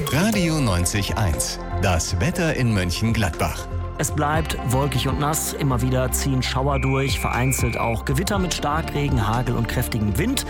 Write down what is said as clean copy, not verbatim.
Radio 90.1, das Wetter in Mönchengladbach. Es bleibt wolkig und nass, immer wieder ziehen Schauer durch, vereinzelt auch Gewitter mit Starkregen, Hagel und kräftigem Wind.